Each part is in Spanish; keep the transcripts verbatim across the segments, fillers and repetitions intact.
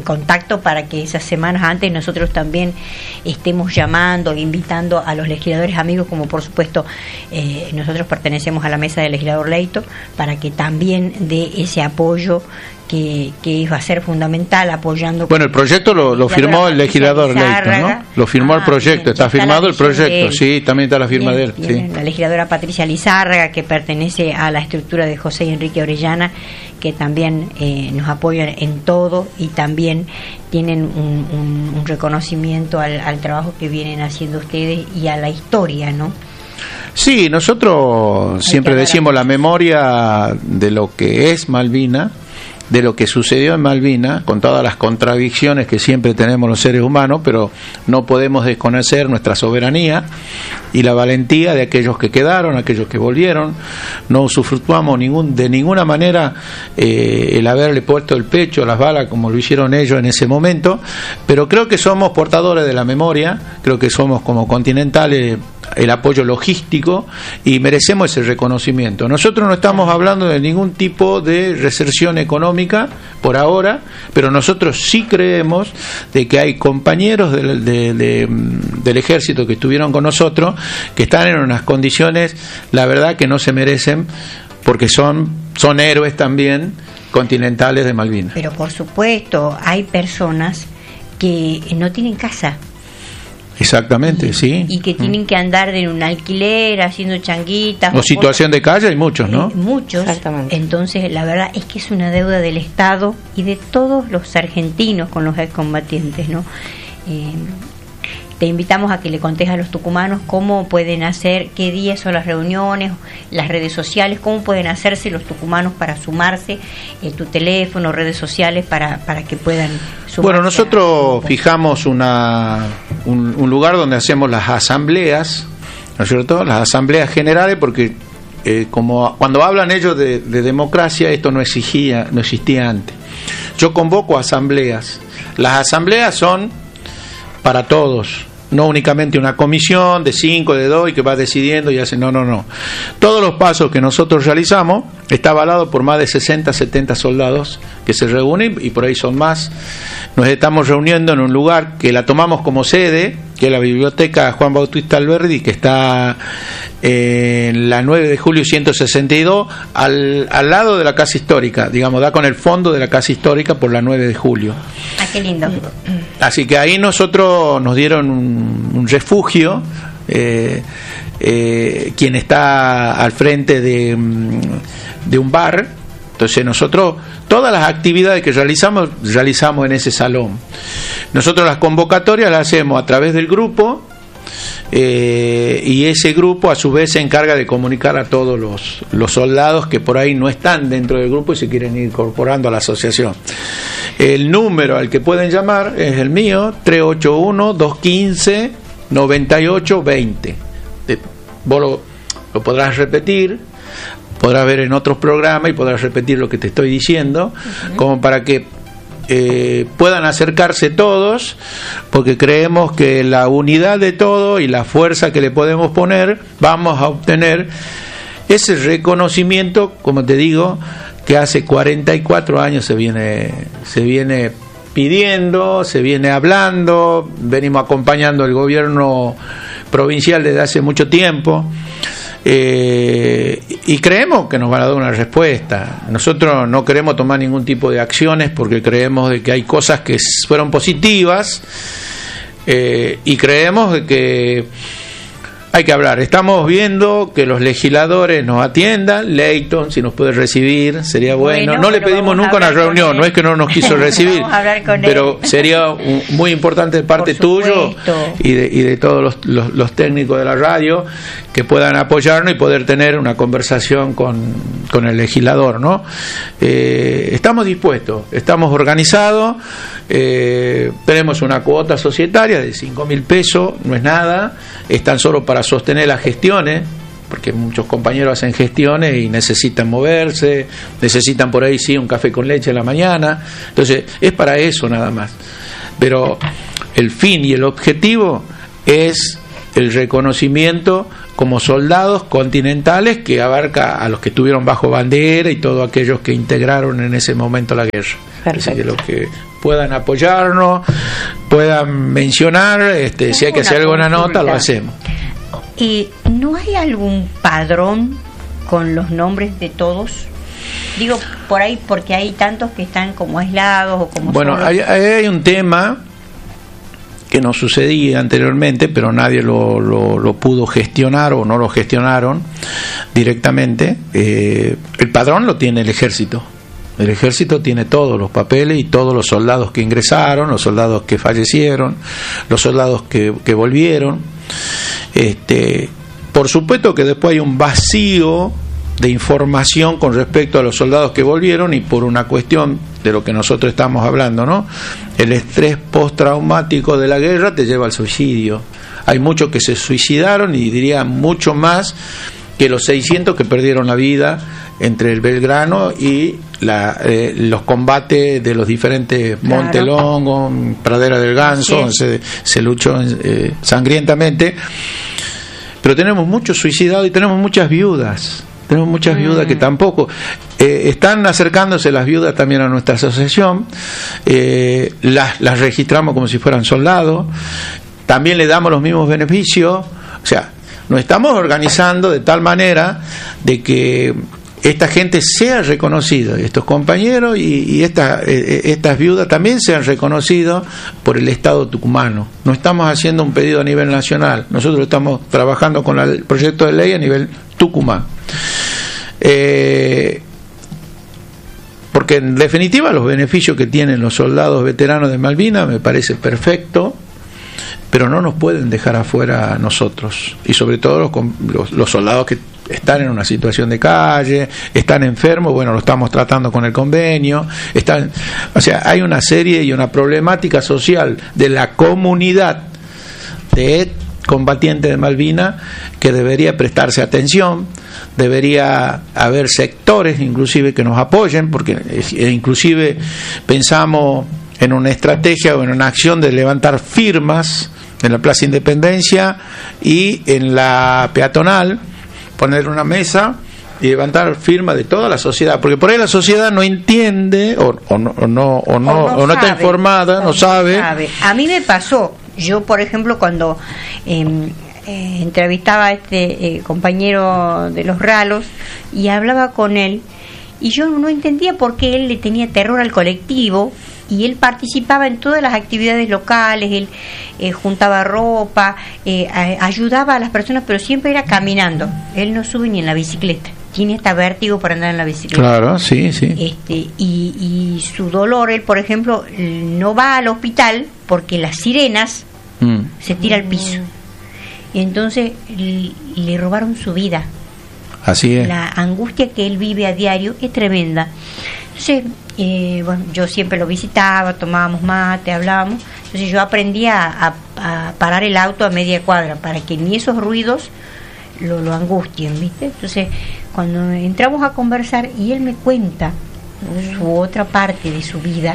en contacto para que esas semanas antes nosotros también estemos llamando, invitando a los legisladores amigos, como por supuesto eh, nosotros pertenecemos a la mesa del legislador Leito, para que también dé ese apoyo que, que va a ser fundamental, apoyando. Bueno, el proyecto lo, lo firmó el legislador Leito, ¿no? Lo firmó ah, el proyecto, bien, está, está firmado el proyecto, sí, también está la firma bien, de él. Sí. La legisladora Patricia Lizárraga, que pertenece a la estructura de José Enrique Orellana, que también eh, nos apoyan en todo y también tienen un, un, un reconocimiento al, al trabajo que vienen haciendo ustedes y a la historia, ¿no? Sí, nosotros siempre decimos la memoria de lo que es Malvina, de lo que sucedió en Malvina, con todas las contradicciones que siempre tenemos los seres humanos, pero no podemos desconocer nuestra soberanía y la valentía de aquellos que quedaron, aquellos que volvieron. No usufructuamos ningún, de ninguna manera eh, el haberle puesto el pecho a las balas como lo hicieron ellos en ese momento, pero creo que somos portadores de la memoria, creo que somos como continentales el apoyo logístico y merecemos ese reconocimiento. Nosotros no estamos hablando de ningún tipo de reserción económica por ahora, pero nosotros sí creemos de que hay compañeros de, de, de, del ejército que estuvieron con nosotros que están en unas condiciones, la verdad, que no se merecen, porque son, son héroes también continentales de Malvinas. Pero por supuesto hay personas que no tienen casa. Exactamente, y, sí. Y que tienen que andar en un alquiler, haciendo changuitas. O situación de calle, hay muchos, ¿no? Eh, muchos. Exactamente. Entonces, la verdad es que es una deuda del Estado y de todos los argentinos con los excombatientes, ¿no? Eh, te invitamos a que le contes a los tucumanos cómo pueden hacer, qué días son las reuniones, las redes sociales, cómo pueden hacerse los tucumanos para sumarse, eh, tu teléfono, redes sociales, para, para que puedan sumarse. Bueno, nosotros a... fijamos una, un, un lugar donde hacemos las asambleas, ¿no es cierto? Las asambleas generales, porque eh, como cuando hablan ellos de, de democracia, esto no exigía, no existía antes. Yo convoco asambleas. Las asambleas son para todos, no únicamente una comisión de cinco, de dos y que va decidiendo y hace, no, no, no. Todos los pasos que nosotros realizamos está avalado por más de sesenta, setenta soldados que se reúnen y por ahí son más. Nos estamos reuniendo en un lugar que la tomamos como sede, que es la Biblioteca Juan Bautista Alberdi, que está en la nueve de julio ciento sesenta y dos, al, al lado de la Casa Histórica, digamos, da con el fondo de la Casa Histórica por la nueve de julio. Ah, qué lindo. Así que ahí nosotros nos dieron un, un refugio, eh, eh, quien está al frente de, de un bar. Entonces nosotros, todas las actividades que realizamos, realizamos en ese salón. Nosotros las convocatorias las hacemos a través del grupo, eh, y ese grupo a su vez se encarga de comunicar a todos los, los soldados que por ahí no están dentro del grupo y se quieren ir incorporando a la asociación. El número al que pueden llamar es el mío, tres ocho uno, dos uno cinco, nueve ocho dos cero. Vos lo, lo podrás repetir, podrás ver en otros programas y podrás repetir lo que te estoy diciendo, uh-huh. como para que eh, puedan acercarse todos, porque creemos que la unidad de todo y la fuerza que le podemos poner, vamos a obtener ese reconocimiento, como te digo, que hace cuarenta y cuatro años se viene, se viene pidiendo, se viene hablando, venimos acompañando el gobierno provincial desde hace mucho tiempo. Eh, y creemos que nos van a dar una respuesta. Nosotros no queremos tomar ningún tipo de acciones porque creemos de que hay cosas que fueron positivas, eh, y creemos de que hay que hablar. Estamos viendo que los legisladores nos atiendan. Leighton, si nos puede recibir, sería bueno. bueno no le pedimos nunca una reunión, no es que no nos quiso recibir, pero él. Sería un, muy importante de parte tuyo y de, y de todos los, los, los técnicos de la radio que puedan apoyarnos y poder tener una conversación con, con el legislador, ¿no? Eh, estamos dispuestos, estamos organizados, eh, tenemos una cuota societaria de cinco mil pesos, no es nada, es tan solo para sostener las gestiones, porque muchos compañeros hacen gestiones y necesitan moverse, necesitan por ahí sí un café con leche a la mañana, entonces es para eso nada más, pero el fin y el objetivo es el reconocimiento como soldados continentales, que abarca a los que estuvieron bajo bandera y todos aquellos que integraron en ese momento la guerra. Perfecto. Así que los que puedan apoyarnos, puedan mencionar, este, si hay que hacer alguna nota, lo hacemos. ¿Y no hay algún padrón con los nombres de todos? Digo, por ahí, porque hay tantos que están como aislados o como... Bueno, hay, hay un tema que no sucedía anteriormente, pero nadie lo, lo, lo pudo gestionar o no lo gestionaron directamente. Eh, el padrón lo tiene el ejército. El ejército tiene todos los papeles y todos los soldados que ingresaron, los soldados que fallecieron, los soldados que, que volvieron. Este, por supuesto que después hay un vacío de información con respecto a los soldados que volvieron, y por una cuestión de lo que nosotros estamos hablando, ¿no? El estrés postraumático de la guerra te lleva al suicidio. Hay muchos que se suicidaron, y diría mucho más que los seiscientos que perdieron la vida entre el Belgrano y la, eh, los combates de los diferentes claro. Montelongo, Pradera del Ganso, sí. se, se luchó eh, sangrientamente. Pero tenemos muchos suicidados y tenemos muchas viudas. Tenemos muchas viudas que tampoco eh, están acercándose las viudas también a nuestra asociación. Eh, las, las registramos como si fueran soldados. También le damos los mismos beneficios. O sea, nos estamos organizando de tal manera de que esta gente sea reconocida, estos compañeros y, y esta, eh, estas viudas también sean reconocidos por el Estado tucumano. No estamos haciendo un pedido a nivel nacional, nosotros estamos trabajando con el proyecto de ley a nivel Tucumán. Eh, porque en definitiva los beneficios que tienen los soldados veteranos de Malvinas me parece perfecto, pero no nos pueden dejar afuera a nosotros, y sobre todo los, los, los soldados que están en una situación de calle, están enfermos, bueno, lo estamos tratando con el convenio, están, o sea, hay una serie y una problemática social de la comunidad de combatientes de Malvinas que debería prestarse atención, debería haber sectores inclusive que nos apoyen, porque inclusive pensamos en una estrategia o en una acción de levantar firmas en la Plaza Independencia y en la peatonal, poner una mesa y levantar firmas de toda la sociedad, porque por ahí la sociedad no entiende o, o no o no o no, o no, o no sabe, está informada, no, no sabe. sabe. A mí me pasó, yo por ejemplo cuando eh, eh, entrevistaba a este eh, compañero de los Ralos y hablaba con él, y yo no entendía por qué él le tenía terror al colectivo, y él participaba en todas las actividades locales, él eh, juntaba ropa, eh, a, ayudaba a las personas, pero siempre era caminando. Él no sube ni en la bicicleta, tiene hasta vértigo para andar en la bicicleta. Claro, sí, sí. Este, y, y su dolor, él por ejemplo, no va al hospital porque las sirenas mm. se tira al piso. Y entonces le, le robaron su vida. Así es. La angustia que él vive a diario es tremenda. Entonces, eh, bueno, yo siempre lo visitaba, tomábamos mate, hablábamos. Entonces yo aprendí a, a, a parar el auto a media cuadra para que ni esos ruidos lo, lo angustien, ¿viste? Entonces, cuando entramos a conversar y él me cuenta su otra parte de su vida,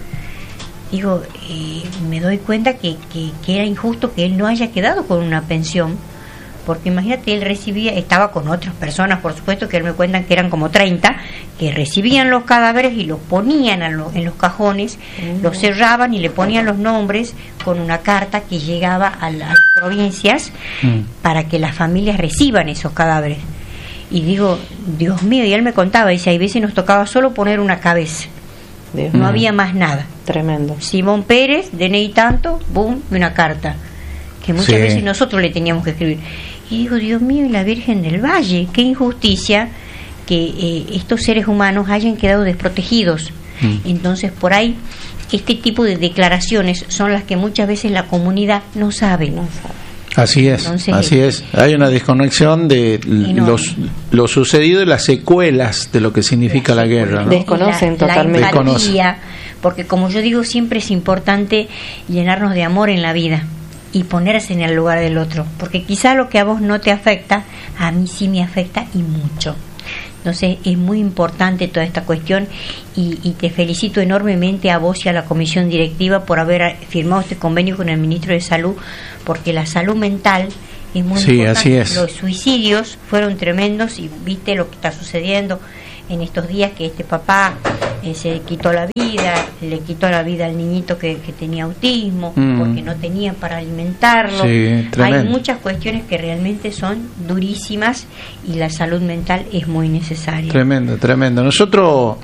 digo, eh, me doy cuenta que, que, que era injusto que él no haya quedado con una pensión, porque imagínate, él recibía, estaba con otras personas, por supuesto, que él me cuentan que eran como treinta, que recibían los cadáveres y los ponían a lo, en los cajones, uh-huh. los cerraban y le ponían los nombres con una carta que llegaba a, la, a las provincias uh-huh. para que las familias reciban esos cadáveres. Y digo, Dios mío, y él me contaba, dice, hay veces nos tocaba solo poner una cabeza, Dios. no uh-huh. había más nada. Tremendo. Simón Pérez, D N I tanto, boom, y una carta, que muchas sí. veces nosotros le teníamos que escribir. Y digo, Dios mío, y la Virgen del Valle, qué injusticia que eh, estos seres humanos hayan quedado desprotegidos. Mm. Entonces, por ahí, este tipo de declaraciones son las que muchas veces la comunidad no sabe. No sabe. Así es, Entonces, así es. Hay una desconexión de los, lo sucedido y las secuelas de lo que significa la guerra, ¿no? Desconocen la, totalmente. La empatía, porque como yo digo, siempre es importante llenarnos de amor en la vida y ponerse en el lugar del otro, porque quizá lo que a vos no te afecta, a mí sí me afecta y mucho. Entonces es muy importante toda esta cuestión y, y te felicito enormemente a vos y a la comisión directiva por haber firmado este convenio con el ministro de Salud, porque la salud mental es muy sí, importante. Así es. Los suicidios fueron tremendos y viste lo que está sucediendo en estos días, que este papá eh, se quitó la vida, le quitó la vida al niñito que, que tenía autismo, mm. porque no tenían para alimentarlo. Sí, hay muchas cuestiones que realmente son durísimas y la salud mental es muy necesaria. Tremendo, tremendo. Nosotros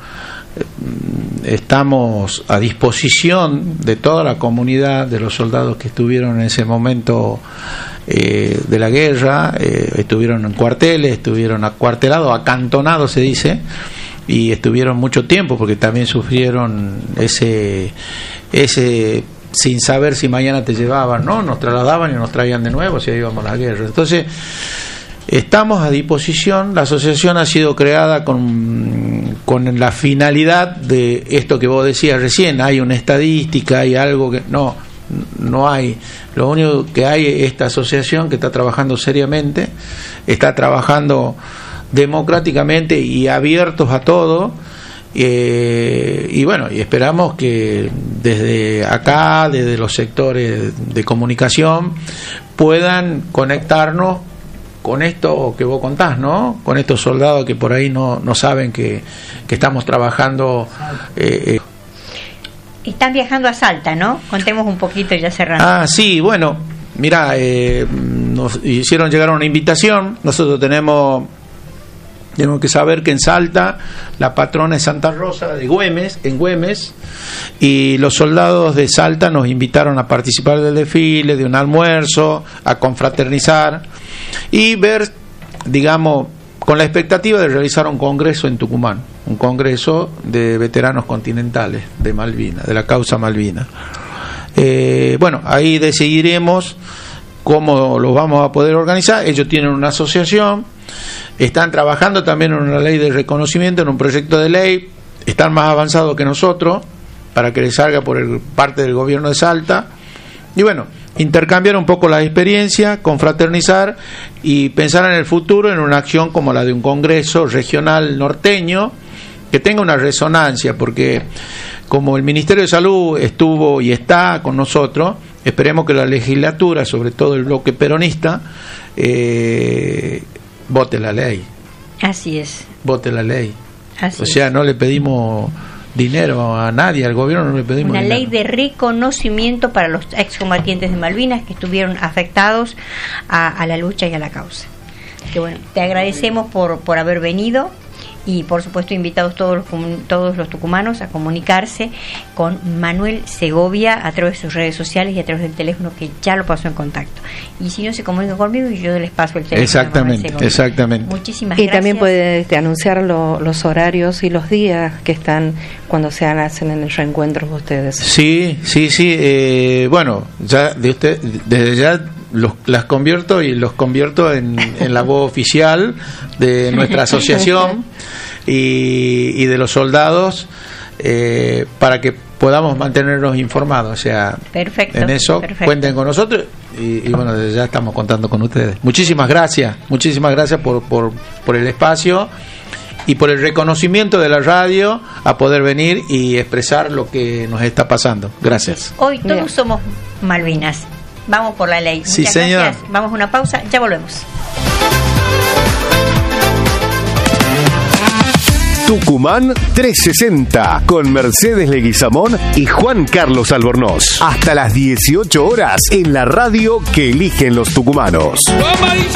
estamos a disposición de toda la comunidad, de los soldados que estuvieron en ese momento eh, de la guerra, eh, estuvieron en cuarteles, estuvieron acuartelados, acantonados se dice, y estuvieron mucho tiempo porque también sufrieron ese ese sin saber si mañana te llevaban, ¿no? Nos trasladaban y nos traían de nuevo si íbamos a la guerra. Entonces estamos a disposición. La asociación ha sido creada con, con la finalidad de esto que vos decías recién. Hay una estadística, hay algo que... No, no hay. Lo único que hay es esta asociación que está trabajando seriamente, está trabajando democráticamente y abiertos a todo. Eh, y bueno, y esperamos que desde acá, desde los sectores de comunicación, puedan conectarnos con esto que vos contás, ¿no? Con estos soldados que por ahí no, no saben que, que estamos trabajando. Eh, eh. Están viajando a Salta, ¿no? Contemos un poquito ya cerrando. Ah, sí, bueno, mira, eh, nos hicieron llegar una invitación. Nosotros tenemos, tenemos que saber que en Salta la patrona es Santa Rosa de Güemes, en Güemes, y los soldados de Salta nos invitaron a participar del desfile, de un almuerzo, a confraternizar y ver, digamos, con la expectativa de realizar un congreso en Tucumán, un congreso de veteranos continentales de Malvinas, de la causa Malvinas. Eh, bueno, ahí decidiremos cómo los vamos a poder organizar. Ellos tienen una asociación, están trabajando también en una ley de reconocimiento, en un proyecto de ley, están más avanzados que nosotros para que les salga por el, parte del gobierno de Salta. Y bueno, intercambiar un poco la experiencia, confraternizar y pensar en el futuro en una acción como la de un congreso regional norteño que tenga una resonancia, porque como el Ministerio de Salud estuvo y está con nosotros, esperemos que la legislatura, sobre todo el bloque peronista, eh, vote la ley. Así es. Vote la ley. Así o sea, es. No le pedimos dinero a nadie, al gobierno no le pedimos una dinero. Ley de reconocimiento para los excombatientes de Malvinas que estuvieron afectados a, a la lucha y a la causa. Que bueno, te agradecemos por, por haber venido y por supuesto invitados todos los, todos los tucumanos a comunicarse con Manuel Segovia a través de sus redes sociales y a través del teléfono que ya lo pasó en contacto. Y si no, se comunican conmigo y yo les paso el teléfono. Exactamente, exactamente. Muchísimas y gracias. Y también puede este, anunciar lo, los horarios y los días que están cuando se hacen en el reencuentro de ustedes. Sí, sí, sí. Eh, bueno, ya de usted, desde ya los, las convierto y los convierto en, en la voz oficial de nuestra asociación y, y de los soldados eh, para que podamos mantenernos informados. O sea, perfecto, en eso perfecto. Cuenten con nosotros y, y bueno, desde ya estamos contando con ustedes. Muchísimas gracias, muchísimas gracias por, por, por el espacio y por el reconocimiento de la radio a poder venir y expresar lo que nos está pasando. Gracias. Hoy todos Bien. somos Malvinas. Vamos por la ley. Sí, Muchas señor. gracias. Vamos a una pausa, ya volvemos. Tucumán trescientos sesenta con Mercedes Leguizamón y Juan Carlos Albornoz. Hasta las dieciocho horas en la radio que eligen los tucumanos.